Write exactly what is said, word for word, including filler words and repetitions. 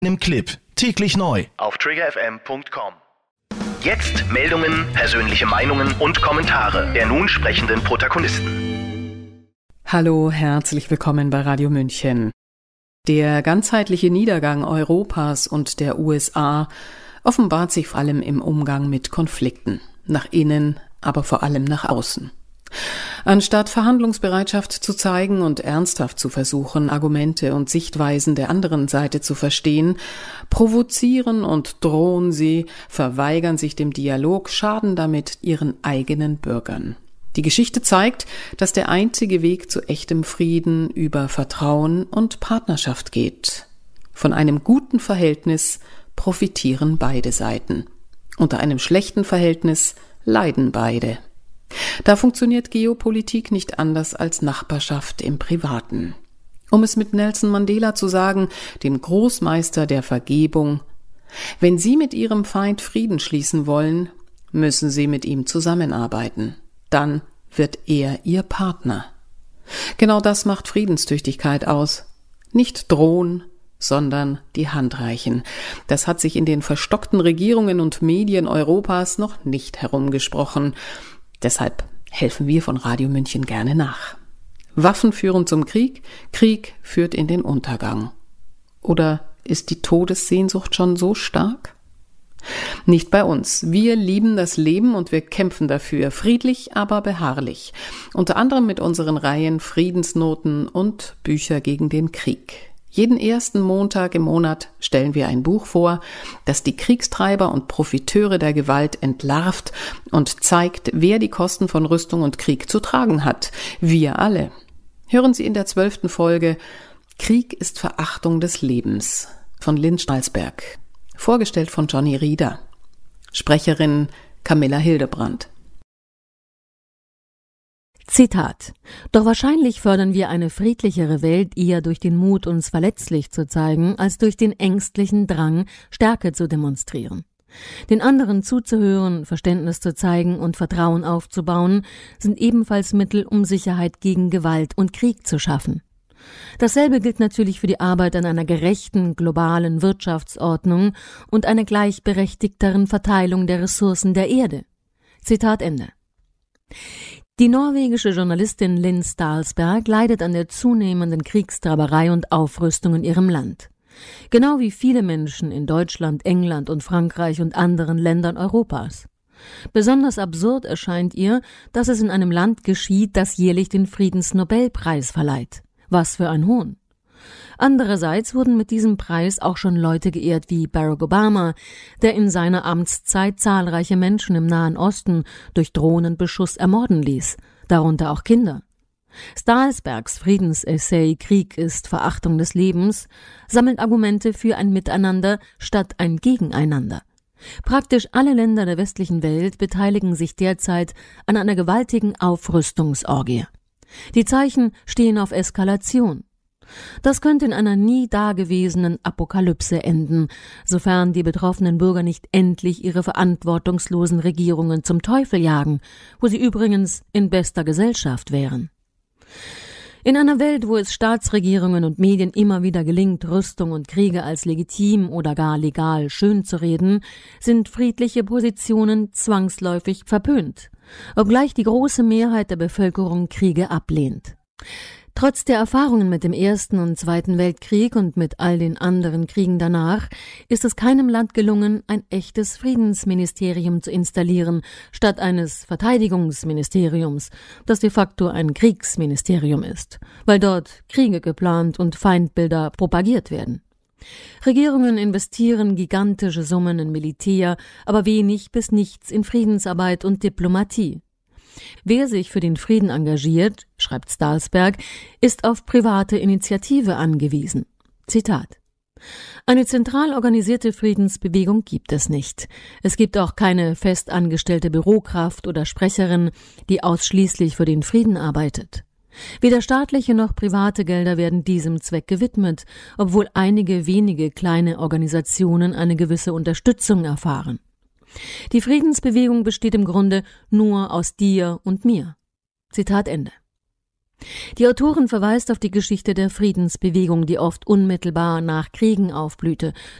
Im Clip. Täglich neu. Auf trigger f m punkt com. Jetzt Meldungen, persönliche Meinungen und Kommentare der nun sprechenden Protagonisten. Hallo, herzlich willkommen bei Radio München. Der ganzheitliche Niedergang Europas und der U S A offenbart sich vor allem im Umgang mit Konflikten. Nach innen, aber vor allem nach außen. Anstatt Verhandlungsbereitschaft zu zeigen und ernsthaft zu versuchen, Argumente und Sichtweisen der anderen Seite zu verstehen, provozieren und drohen sie, verweigern sich dem Dialog, schaden damit ihren eigenen Bürgern. Die Geschichte zeigt, dass der einzige Weg zu echtem Frieden über Vertrauen und Partnerschaft geht. Von einem guten Verhältnis profitieren beide Seiten. Unter einem schlechten Verhältnis leiden beide. Da funktioniert Geopolitik nicht anders als Nachbarschaft im Privaten. Um es mit Nelson Mandela zu sagen, dem Großmeister der Vergebung: Wenn Sie mit Ihrem Feind Frieden schließen wollen, müssen Sie mit ihm zusammenarbeiten. Dann wird er Ihr Partner. Genau das macht Friedenstüchtigkeit aus. Nicht drohen, sondern die Hand reichen. Das hat sich in den verstockten Regierungen und Medien Europas noch nicht herumgesprochen. Deshalb helfen wir von Radio München gerne nach. Waffen führen zum Krieg, Krieg führt in den Untergang. Oder ist die Todessehnsucht schon so stark? Nicht bei uns. Wir lieben das Leben und wir kämpfen dafür, friedlich, aber beharrlich. Unter anderem mit unseren Reihen Friedensnoten und Bücher gegen den Krieg. Jeden ersten Montag im Monat stellen wir ein Buch vor, das die Kriegstreiber und Profiteure der Gewalt entlarvt und zeigt, wer die Kosten von Rüstung und Krieg zu tragen hat. Wir alle. Hören Sie in der zwölften Folge Krieg ist Verachtung des Lebens von Lynn Stralsberg. Vorgestellt von Johnny Rieder. Sprecherin Camilla Hildebrandt. Zitat: Doch wahrscheinlich fördern wir eine friedlichere Welt eher durch den Mut, uns verletzlich zu zeigen, als durch den ängstlichen Drang, Stärke zu demonstrieren. Den anderen zuzuhören, Verständnis zu zeigen und Vertrauen aufzubauen, sind ebenfalls Mittel, um Sicherheit gegen Gewalt und Krieg zu schaffen. Dasselbe gilt natürlich für die Arbeit an einer gerechten, globalen Wirtschaftsordnung und einer gleichberechtigteren Verteilung der Ressourcen der Erde. Zitat Ende. Die norwegische Journalistin Lynn Stralsberg leidet an der zunehmenden Kriegstreiberei und Aufrüstung in ihrem Land. Genau wie viele Menschen in Deutschland, England und Frankreich und anderen Ländern Europas. Besonders absurd erscheint ihr, dass es in einem Land geschieht, das jährlich den Friedensnobelpreis verleiht. Was für ein Hohn! Andererseits wurden mit diesem Preis auch schon Leute geehrt wie Barack Obama, der in seiner Amtszeit zahlreiche Menschen im Nahen Osten durch Drohnenbeschuss ermorden ließ, darunter auch Kinder. Stralsbergs Friedensessay »Krieg ist Verachtung des Lebens« sammelt Argumente für ein Miteinander statt ein Gegeneinander. Praktisch alle Länder der westlichen Welt beteiligen sich derzeit an einer gewaltigen Aufrüstungsorgie. Die Zeichen stehen auf Eskalation. Das könnte in einer nie dagewesenen Apokalypse enden, sofern die betroffenen Bürger nicht endlich ihre verantwortungslosen Regierungen zum Teufel jagen, wo sie übrigens in bester Gesellschaft wären. In einer Welt, wo es Staatsregierungen und Medien immer wieder gelingt, Rüstung und Kriege als legitim oder gar legal schönzureden, sind friedliche Positionen zwangsläufig verpönt, obgleich die große Mehrheit der Bevölkerung Kriege ablehnt. Trotz der Erfahrungen mit dem Ersten und Zweiten Weltkrieg und mit all den anderen Kriegen danach ist es keinem Land gelungen, ein echtes Friedensministerium zu installieren, statt eines Verteidigungsministeriums, das de facto ein Kriegsministerium ist, weil dort Kriege geplant und Feindbilder propagiert werden. Regierungen investieren gigantische Summen in Militär, aber wenig bis nichts in Friedensarbeit und Diplomatie. Wer sich für den Frieden engagiert, schreibt Stralsberg, ist auf private Initiative angewiesen. Zitat: Eine zentral organisierte Friedensbewegung gibt es nicht. Es gibt auch keine festangestellte Bürokraft oder Sprecherin, die ausschließlich für den Frieden arbeitet. Weder staatliche noch private Gelder werden diesem Zweck gewidmet, obwohl einige wenige kleine Organisationen eine gewisse Unterstützung erfahren. Die Friedensbewegung besteht im Grunde nur aus dir und mir. Zitat Ende. Die Autorin verweist auf die Geschichte der Friedensbewegung, die oft unmittelbar nach Kriegen aufblühte,